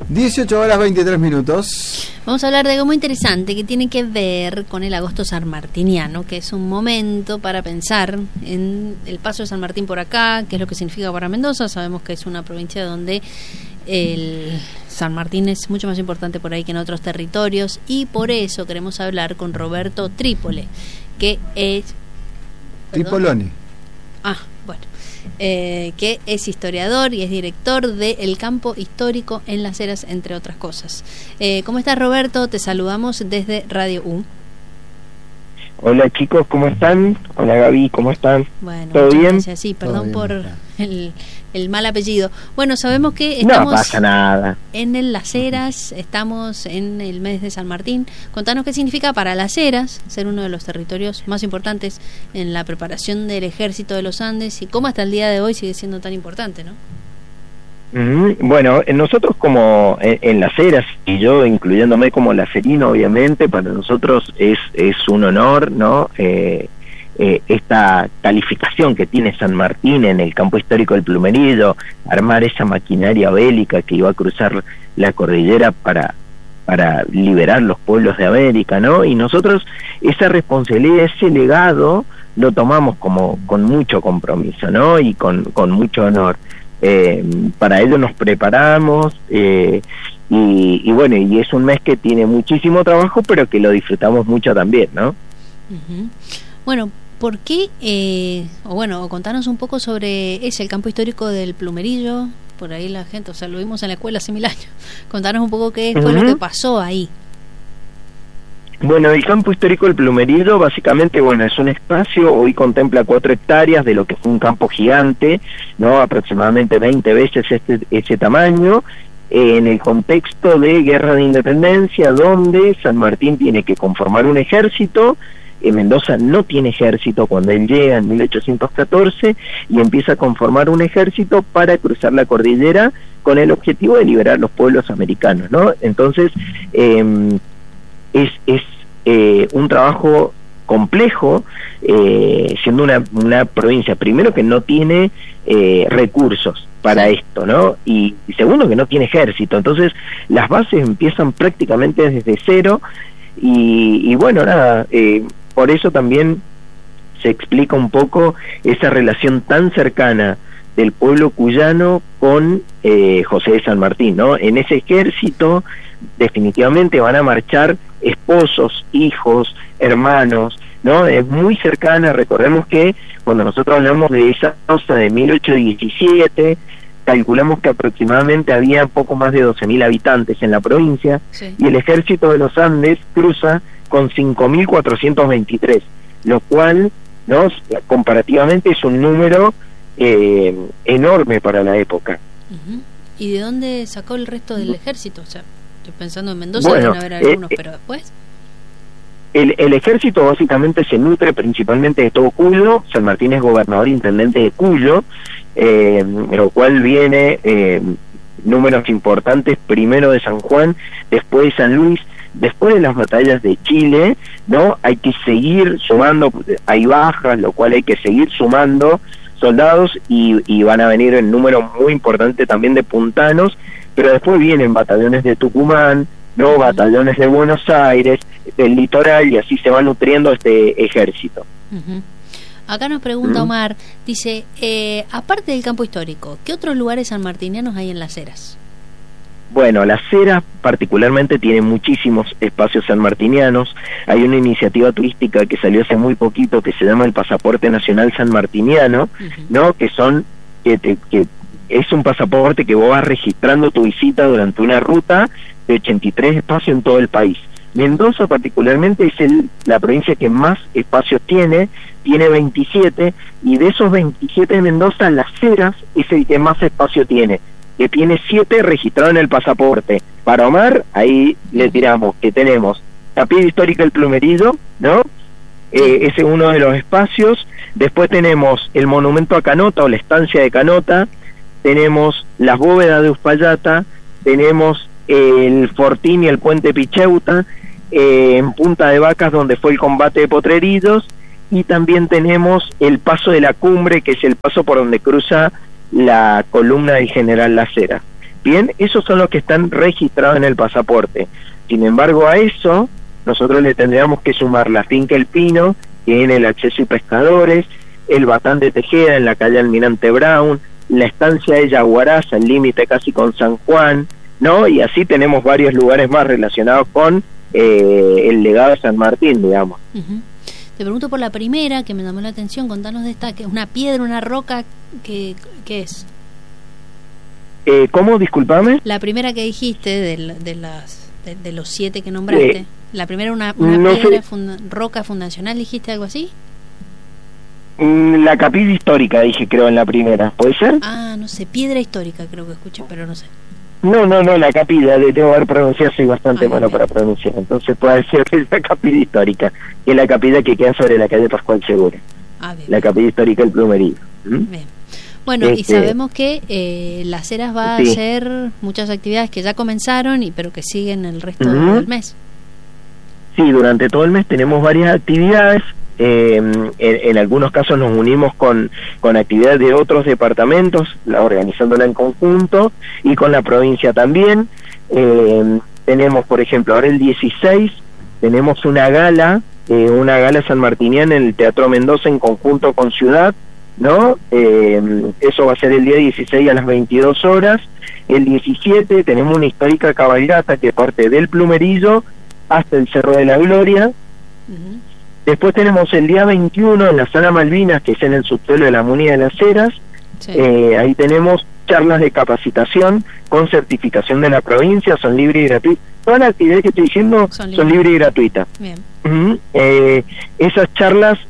18:23. Vamos a hablar de algo muy interesante que tiene que ver con el agosto sanmartiniano, que es un momento para pensar en el paso de San Martín por acá, qué es lo que significa para Mendoza. Sabemos que es una provincia donde el San Martín es mucho más importante por ahí que en otros territorios, y por eso queremos hablar con Roberto Trípole, que es... Tripoloni. Bueno. Que es historiador y es director de El Campo Histórico en Las Heras, entre otras cosas. ¿Cómo estás, Roberto? Te saludamos desde Radio U. Hola, chicos, ¿cómo están? Hola, Gaby, ¿cómo están? Bueno, ¿todo bien? Gracias. Sí, perdón por el mal apellido. Bueno, sabemos que estamos... No pasa nada. En Las Heras, estamos en el mes de San Martín. Contanos qué significa para Las Heras ser uno de los territorios más importantes en la preparación del ejército de los Andes, y cómo hasta el día de hoy sigue siendo tan importante, ¿no? Bueno, nosotros como en Las Heras, y yo incluyéndome como lacerino, obviamente, para nosotros es un honor, ¿no? Esta calificación que tiene San Martín en el campo histórico del Plumerillo, armar esa maquinaria bélica que iba a cruzar la cordillera para liberar los pueblos de América, ¿no? Y nosotros esa responsabilidad, ese legado, lo tomamos con mucho compromiso, ¿no? Y con mucho honor. Para ello nos preparamos, y bueno, y es un mes que tiene muchísimo trabajo, pero que lo disfrutamos mucho también, ¿no? Uh-huh. Bueno, ¿por qué? O contanos un poco sobre el campo histórico del Plumerillo. Por ahí la gente, lo vimos en la escuela hace 1000 años. Contanos un poco qué fue lo que pasó ahí. Bueno, el campo histórico del Plumerillo básicamente, es un espacio, hoy contempla 4 hectáreas de lo que fue un campo gigante, ¿no? Aproximadamente 20 veces ese tamaño, en el contexto de Guerra de Independencia, donde San Martín tiene que conformar un ejército. Mendoza no tiene ejército cuando él llega en 1814, y empieza a conformar un ejército para cruzar la cordillera con el objetivo de liberar los pueblos americanos, ¿no? Entonces, es un trabajo complejo, siendo una provincia, primero, que no tiene recursos para esto, ¿no? Y segundo, que no tiene ejército. Entonces las bases empiezan prácticamente desde cero, y bueno, nada, por eso también se explica un poco esa relación tan cercana del pueblo cuyano con José de San Martín, ¿no? En ese ejército definitivamente van a marchar esposos, hijos, hermanos, ¿no? Es muy cercana. Recordemos que cuando nosotros hablamos de esa cosa de 1817, calculamos que aproximadamente había poco más de 12.000 habitantes en la provincia, sí. Y el ejército de los Andes cruza con 5.423, lo cual, ¿no?, comparativamente es un número enorme para la época. Uh-huh. ¿Y de dónde sacó el resto del ejército? Estoy pensando en Mendoza, deben haber algunos, pero después... El ejército básicamente se nutre principalmente de todo Cuyo. San Martín es gobernador intendente de Cuyo, lo cual viene números importantes, primero de San Juan, después de San Luis, después de las batallas de Chile, ¿no? Hay que seguir sumando, hay bajas, lo cual hay que seguir sumando soldados, y van a venir en número muy importante también de puntanos, pero después vienen batallones de Tucumán, ¿no? Batallones de Buenos Aires, del litoral, y así se va nutriendo este ejército. Uh-huh. Acá nos pregunta Omar, dice, aparte del campo histórico, ¿qué otros lugares sanmartinianos hay en Las Heras? Bueno, Las Heras particularmente tiene muchísimos espacios sanmartinianos. Hay una iniciativa turística que salió hace muy poquito que se llama el Pasaporte Nacional Sanmartiniano, ¿no? Que es un pasaporte que vos vas registrando tu visita durante una ruta de 83 espacios en todo el país. Mendoza particularmente es la provincia que más espacios tiene 27, y de esos 27 de Mendoza, Las Heras es el que más espacio tiene, que tiene 7 registrados en el pasaporte. Para Omar, ahí le tiramos que tenemos Capilla Histórica del Plumerillo, ¿no? Ese es uno de los espacios. Después tenemos el monumento a Canota, o la estancia de Canota, tenemos las bóvedas de Uspallata, tenemos el Fortín y el puente Picheuta, en Punta de Vacas, donde fue el combate de Potrerillos, y también tenemos el Paso de la Cumbre, que es el paso por donde cruza la columna del General Las Heras. Bien, esos son los que están registrados en el pasaporte. Sin embargo, a eso nosotros le tendríamos que sumar la finca El Pino, que tiene el acceso y pescadores, el Batán de Tejeda en la calle Almirante Brown, la estancia de Yaguaraza, el límite casi con San Juan, ¿no? Y así tenemos varios lugares más relacionados con el legado de San Martín, digamos. Uh-huh. Te pregunto por la primera, que me llamó la atención, contanos de esta, que es una piedra, una roca, ¿qué es? ¿Cómo? Disculpame. La primera que dijiste, de los 7 que nombraste, la primera una no piedra, roca fundacional, ¿dijiste algo así? La capilla histórica, dije, creo, en la primera, ¿puede ser? Ah, no sé, piedra histórica creo que escuché, pero no sé. No, la capilla, tengo que haber pronunciado, soy bastante malo para pronunciar, entonces puede ser que es la capilla histórica, que es la capilla que queda sobre la calle Pascual Segura, la capilla histórica del Plumerillo. Bien. Bueno, y sabemos que Las Heras va a hacer muchas actividades que ya comenzaron, pero que siguen el resto del mes. Sí, durante todo el mes tenemos varias actividades. En algunos casos nos unimos con actividades de otros departamentos, organizándola en conjunto, y con la provincia también. Tenemos, por ejemplo, ahora el 16 tenemos una gala sanmartiniana en el Teatro Mendoza en conjunto con Ciudad, ¿no? Eso va a ser el día 16 a las 22 horas. El 17 tenemos una histórica cabalgata que parte del Plumerillo hasta el Cerro de la Gloria. Uh-huh. Después tenemos el día 21 en la Sala Malvinas, que es en el subsuelo de la Muni de las Heras. Sí. Ahí tenemos charlas de capacitación con certificación de la provincia, son libres y gratuitas. Todas las actividades que estoy diciendo son libres y gratuitas. Bien. Esas charlas,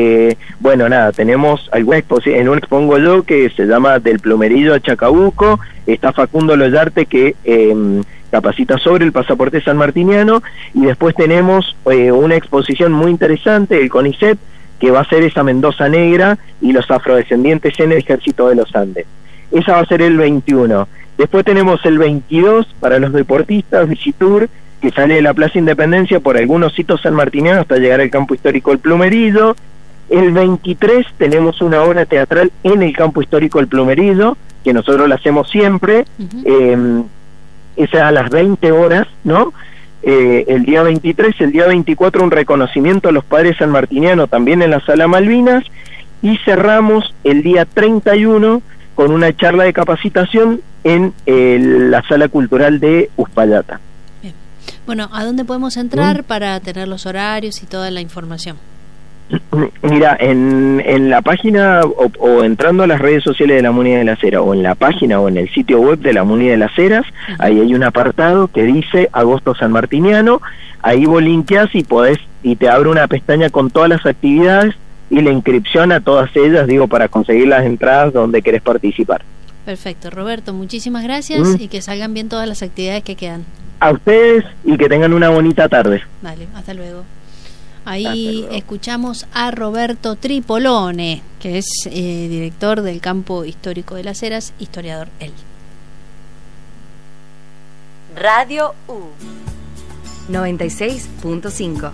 tenemos alguna exposición, en una expongo yo que se llama Del Plumerillo a Chacabuco, está Facundo Loyarte que capacita sobre el pasaporte sanmartiniano, y después tenemos una exposición muy interesante, el CONICET, que va a ser esa Mendoza Negra y los afrodescendientes en el Ejército de los Andes. Esa va a ser el 21. Después tenemos el 22 para los deportistas, Visitur, que sale de la Plaza Independencia por algunos hitos sanmartinianos hasta llegar al campo histórico El Plumerillo. El 23 tenemos una obra teatral en el campo histórico El Plumerillo, que nosotros la hacemos siempre. Uh-huh. Esa a las 20 horas, ¿no? El día 23, el día 24 un reconocimiento a los padres sanmartinianos también en la Sala Malvinas, y cerramos el día 31 con una charla de capacitación en la Sala Cultural de Uspallata. Bien. Bueno, ¿a dónde podemos entrar para tener los horarios y toda la información? Mira, en la página o entrando a las redes sociales de la Muni de las Heras, o en la página o en el sitio web de la Muni de las Heras, uh-huh. Ahí hay un apartado que dice Agosto Sanmartiniano. Ahí vos linkeás y te abre una pestaña con todas las actividades y la inscripción a todas ellas, para conseguir las entradas donde querés participar. Perfecto, Roberto, muchísimas gracias y que salgan bien todas las actividades que quedan. A ustedes y que tengan una bonita tarde. Dale, hasta luego. Ahí escuchamos a Roberto Tripolone, que es director del Campo Histórico de las Heras, historiador él. Radio U 96.5.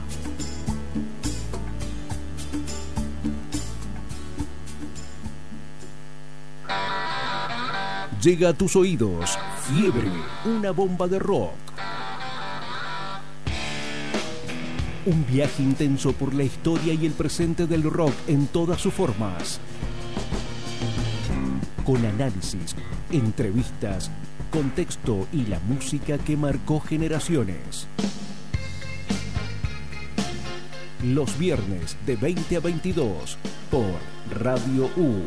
Llega a tus oídos Fiebre, una bomba de rock. Un viaje intenso por la historia y el presente del rock en todas sus formas. Con análisis, entrevistas, contexto y la música que marcó generaciones. Los viernes de 20 a 22 por Radio U.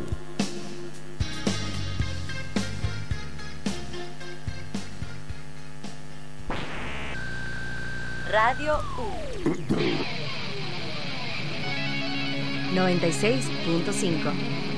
Radio U 96.5.